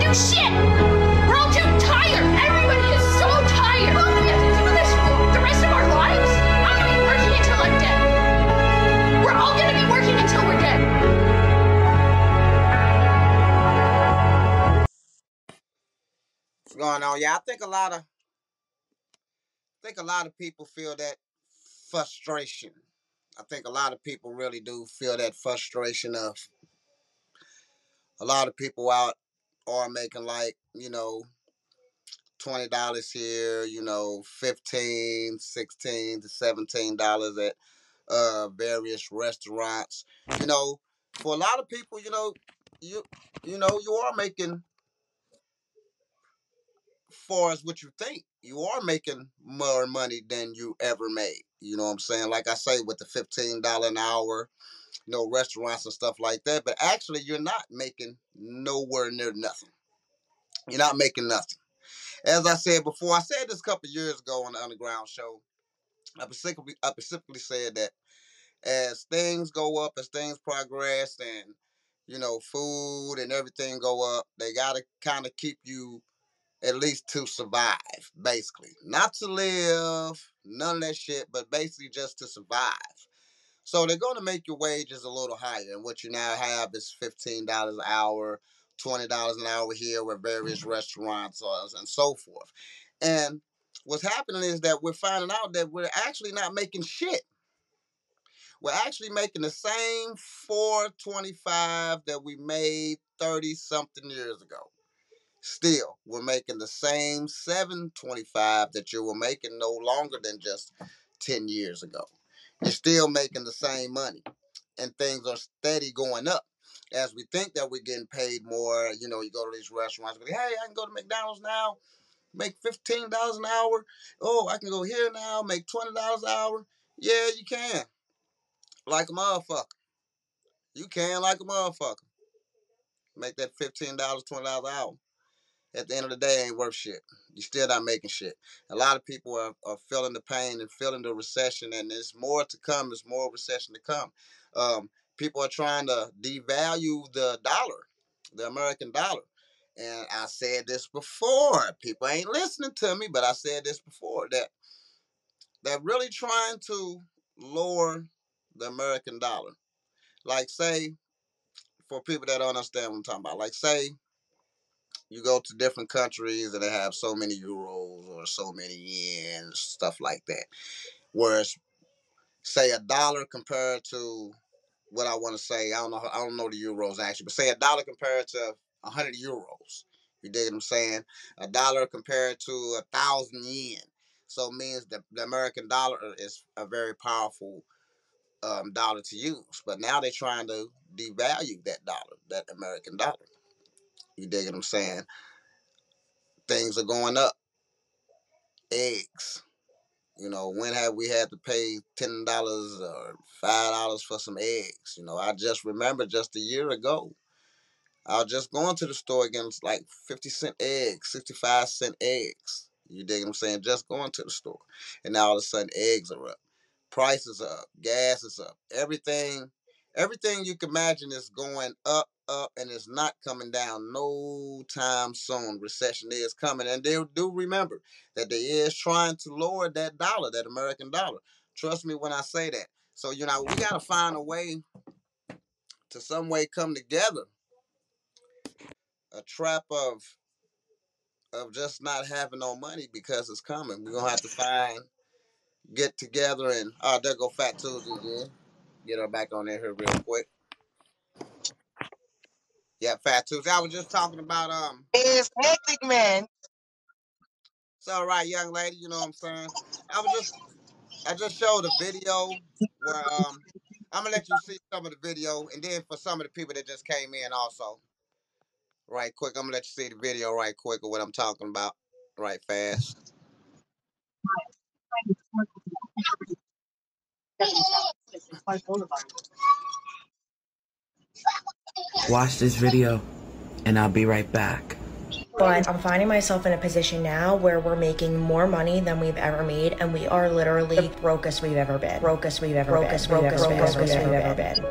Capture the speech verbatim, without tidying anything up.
do shit. We're all too tired. Everybody is so tired. Well, we have to do this for the rest of our lives. I'm gonna be working until I'm dead. We're all gonna be working until we're dead. What's going on? Yeah, I think a lot of I think a lot of people feel that frustration. I think a lot of people really do feel that frustration of a lot of people out are making like, you know, twenty dollars here, you know, fifteen, sixteen to seventeen dollars at uh various restaurants. You know, for a lot of people, you know, you you know, you are making far as what you think. You are making more money than you ever made. You know what I'm saying? Like I say, with the fifteen dollars an hour, you know, restaurants and stuff like that. But actually, you're not making nowhere near nothing. You're not making nothing. As I said before, I said this a couple of years ago on the Underground Show. I specifically, I specifically said that as things go up, as things progress, and you know, food and everything go up, they gotta kind of keep you at least to survive, basically. Not to live, none of that shit, but basically just to survive. So they're going to make your wages a little higher. And what you now have is fifteen dollars an hour, twenty dollars an hour here with various restaurants and so forth. And what's happening is that we're finding out that we're actually not making shit. We're actually making the same four twenty-five that we made thirty something years ago. Still, we're making the same seven twenty-five that you were making no longer than just ten years ago. You're still making the same money, and things are steady going up. As we think that we're getting paid more, you know, you go to these restaurants, hey, I can go to McDonald's now, make fifteen dollars an hour. Oh, I can go here now, make twenty dollars an hour. Yeah, you can. Like a motherfucker. You can like a motherfucker. Make that fifteen dollars, twenty dollars an hour. At the end of the day, ain't worth shit. You're still not making shit. A lot of people are, are feeling the pain and feeling the recession, and there's more to come. There's more recession to come. Um, people are trying to devalue the dollar, the American dollar. And I said this before. People ain't listening to me, but I said this before, that they're really trying to lower the American dollar. Like, say, for people that don't understand what I'm talking about, like, say, you go to different countries and they have so many euros or so many yen, stuff like that. Whereas, say a dollar compared to what I want to say, I don't know, I don't know the euros actually, but say a dollar compared to a hundred euros. You dig what I'm saying? A dollar compared to a thousand yen. So it means that the American dollar is a very powerful um, dollar to use. But now they're trying to devalue that dollar, that American dollar. You dig what I'm saying? Things are going up. Eggs. You know, when have we had to pay ten dollars or five dollars for some eggs? You know, I just remember just a year ago, I was just going to the store again, it's like fifty cent eggs, sixty-five cent eggs. You dig what I'm saying? Just going to the store. And now all of a sudden, eggs are up. Prices are up. Gas is up. Everything, everything you can imagine is going up, up, and it's not coming down no time soon. Recession is coming. And they do remember that they is trying to lower that dollar, that American dollar. Trust me when I say that. So, you know, we got to find a way to some way come together. A trap of of just not having no money because it's coming. We're going to have to find, get together and, oh, there go Fat Tuesday again. Get her back on in here real quick. Yeah, Fat Tuesday. I was just talking about, um. It's hectic, man. It's all right, young lady. You know what I'm saying? I was just, I just showed a video where, um, I'm going to let you see some of the video. And then for some of the people that just came in also, right quick, I'm going to let you see the video right quick of what I'm talking about right fast. Watch this video, and I'll be right back. But I'm finding myself in a position now where we're making more money than we've ever made, and we are literally the brokest we've ever been. Brokest we've ever been. Brokest we've ever been.